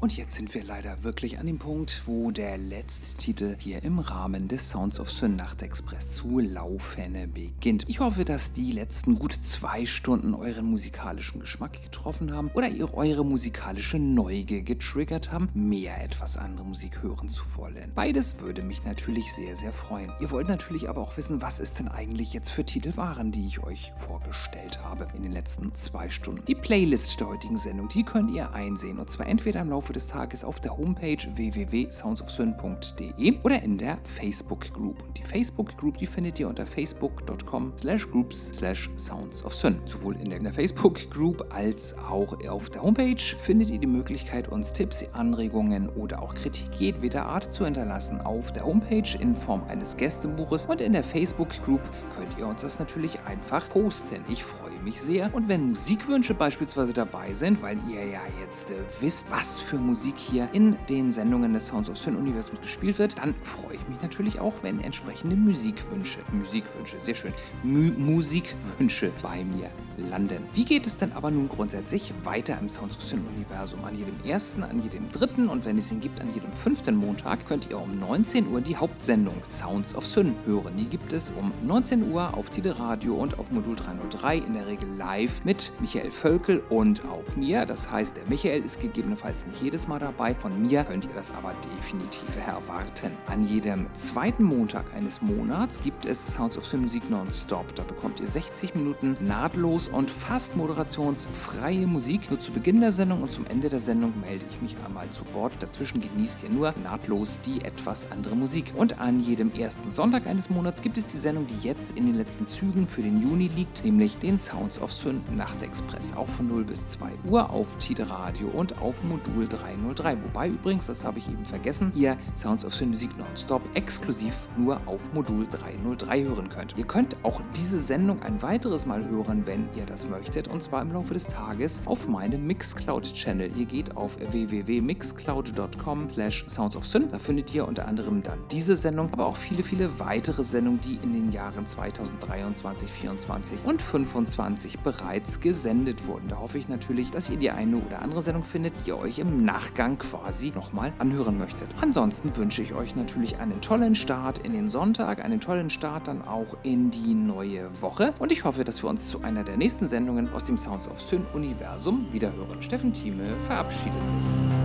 Und jetzt sind wir leider wirklich an dem Punkt, wo der letzte Titel hier im Rahmen des Sounds of Syn Nachtexpress zu laufen beginnt. Ich hoffe, dass die letzten gut 2 Stunden euren musikalischen Geschmack getroffen haben oder ihr eure musikalische Neugier getriggert haben, mehr etwas andere Musik hören zu wollen. Beides würde mich natürlich sehr, sehr freuen. Ihr wollt natürlich aber auch wissen, was es denn eigentlich jetzt für Titel waren, die ich euch vorgestellt habe in den letzten 2 Stunden. Die Playlist der heutigen Sendung, die könnt ihr einsehen, und zwar entweder im Laufe des Tages auf der Homepage www.soundsofsyn.de oder in der Facebook Group. Und die Facebook Group, die findet ihr unter facebook.com/groups/soundsofsyn. Sowohl in der Facebook Group als auch auf der Homepage findet ihr die Möglichkeit, uns Tipps, Anregungen oder auch Kritik jedweder Art zu hinterlassen. Auf der Homepage in Form eines Gästebuches und in der Facebook Group könnt ihr uns das natürlich einfach posten. Ich freue mich sehr, und wenn Musikwünsche beispielsweise dabei sind, weil ihr ja jetzt wisst, was für Musik hier in den Sendungen des Sounds of Syn Universums gespielt wird, dann freue ich mich natürlich auch, wenn entsprechende Musikwünsche, sehr schön, Musikwünsche bei mir landen. Wie geht es denn aber nun grundsätzlich weiter im Sounds of Syn Universum? An jedem ersten, an jedem dritten und wenn es ihn gibt, an jedem 5. Montag könnt ihr um 19 Uhr die Hauptsendung Sounds of Syn hören. Die gibt es um 19 Uhr auf Tide Radio und auf Modul 303, in der Regel live mit Michael Völkel und auch mir. Das heißt, der Michael ist gegebenenfalls nicht jedes Mal dabei. Von mir könnt ihr das aber definitiv erwarten. An jedem 2. Montag eines Monats gibt es Sounds of Syn Musik Nonstop. Da bekommt ihr 60 Minuten nahtlos und fast moderationsfreie Musik. Nur zu Beginn der Sendung und zum Ende der Sendung melde ich mich einmal zu Wort. Dazwischen genießt ihr nur nahtlos die etwas andere Musik. Und an jedem ersten Sonntag eines Monats gibt es die Sendung, die jetzt in den letzten Zügen für den Juni liegt, nämlich den Sounds of Syn Nachtexpress. Auch von 0 bis 2 Uhr auf Tide Radio und auf Modul 303. Wobei übrigens, das habe ich eben vergessen, ihr Sounds of Syn Musik Nonstop exklusiv nur auf Modul 303 hören könnt. Ihr könnt auch diese Sendung ein weiteres Mal hören, wenn ihr das möchtet, und zwar im Laufe des Tages auf meinem Mixcloud-Channel. Ihr geht auf www.mixcloud.com/soundsofsyn. Da findet ihr unter anderem dann diese Sendung, aber auch viele, viele weitere Sendungen, die in den Jahren 2023, 24 und 25 bereits gesendet wurden. Da hoffe ich natürlich, dass ihr die eine oder andere Sendung findet, die ihr euch im Nachgang quasi nochmal anhören möchtet. Ansonsten wünsche ich euch natürlich einen tollen Start in den Sonntag, einen tollen Start dann auch in die neue Woche, und ich hoffe, dass wir uns zu einer der nächsten Sendungen aus dem Sounds of Syn Universum wiederhören. Steffen Thieme verabschiedet sich.